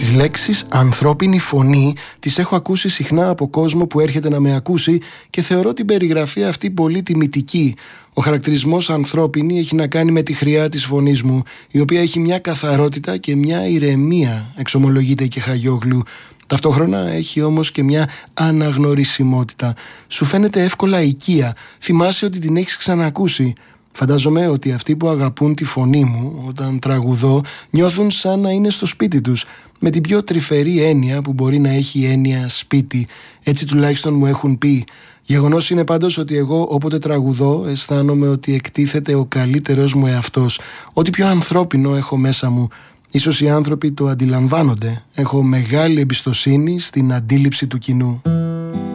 Τις λέξεις ανθρώπινη φωνή τις έχω ακούσει συχνά από κόσμο που έρχεται να με ακούσει και θεωρώ την περιγραφή αυτή πολύ τιμητική. Ο χαρακτηρισμός ανθρώπινη έχει να κάνει με τη χρειά της φωνής μου, η οποία έχει μια καθαρότητα και μια ηρεμία, εξομολογείται η Κεχαγιόγλου. Ταυτόχρονα έχει όμως και μια αναγνωρισιμότητα. Σου φαίνεται εύκολα οικία, θυμάσαι ότι την έχεις ξανακούσει. Φαντάζομαι ότι αυτοί που αγαπούν τη φωνή μου όταν τραγουδώ νιώθουν σαν να είναι στο σπίτι τους, με την πιο τρυφερή έννοια που μπορεί να έχει έννοια σπίτι. Έτσι τουλάχιστον μου έχουν πει. Γεγονός είναι πάντως ότι εγώ όποτε τραγουδώ αισθάνομαι ότι εκτίθεται ο καλύτερος μου εαυτός, ό,τι πιο ανθρώπινο έχω μέσα μου. Ίσως οι άνθρωποι το αντιλαμβάνονται. Έχω μεγάλη εμπιστοσύνη στην αντίληψη του κοινού.